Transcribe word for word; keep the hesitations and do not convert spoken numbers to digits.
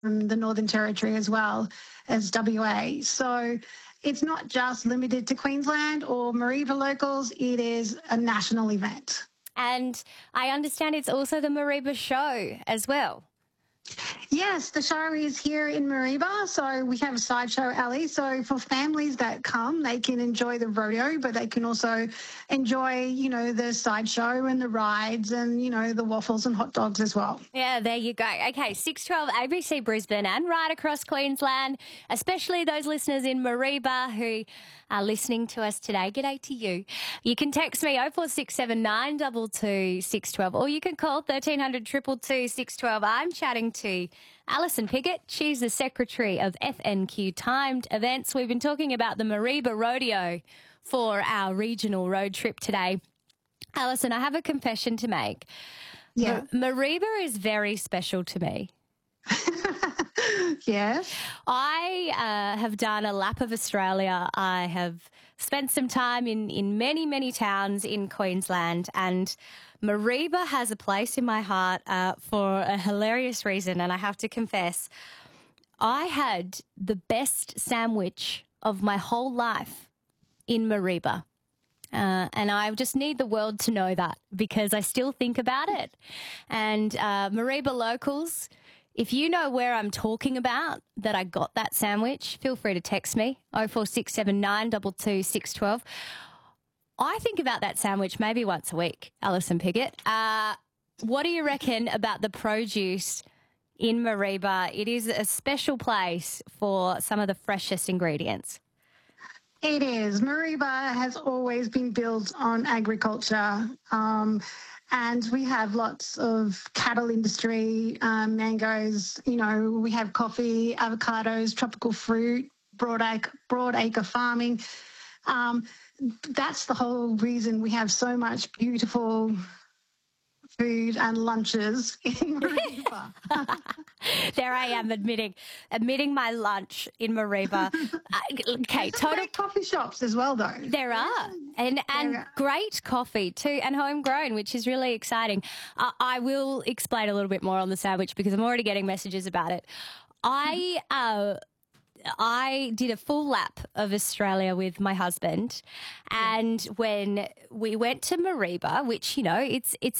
from the Northern Territory as well as W A. So it's not just limited to Queensland or Mareeba locals, it is a national event. And I understand it's also the Mareeba show as well. Yes, the show is here in Mareeba, so we have a sideshow alley. So for families that come, they can enjoy the rodeo, but they can also enjoy, you know, the sideshow and the rides and, you know, the waffles and hot dogs as well. Yeah, there you go. Okay, six twelve A B C Brisbane and right across Queensland, especially those listeners in Mareeba who are listening to us today. G'day to you. You can text me oh four six seven nine two two six one two or you can call thirteen hundred two two two six one two. I'm chatting to Alison Piggott. She's the Secretary of F N Q Timed Events. We've been talking about the Mareeba Rodeo for our regional road trip today. Alison, I have a confession to make. Yeah. Ma- Mareeba is very special to me. Yes. I uh, have done a lap of Australia. I have spent some time in, in many, many towns in Queensland, and Mareeba has a place in my heart uh, for a hilarious reason, and I have to confess, I had the best sandwich of my whole life in Mareeba. Uh, and I just need the world to know that because I still think about it. And uh, Mareeba locals, if you know where I'm talking about that I got that sandwich, feel free to text me, oh four six seven nine two two six one two. I think about that sandwich maybe once a week, Alison Piggott. Uh, what do you reckon about the produce in Mareeba? It is a special place for some of the freshest ingredients. It is. Mareeba has always been built on agriculture, um, and we have lots of cattle industry, um, mangoes, you know, we have coffee, avocados, tropical fruit, broadacre, broadacre farming. Um, that's the whole reason we have so much beautiful food and lunches in Mareeba. There I am admitting admitting my lunch in Mareeba. Uh, okay, There's some total great coffee shops as well, though. There are, and and are. great coffee too, and homegrown, which is really exciting. Uh, I will explain a little bit more on the sandwich because I'm already getting messages about it. I uh, I did a full lap of Australia with my husband, and when we went to Mareeba, which, you know, it's it's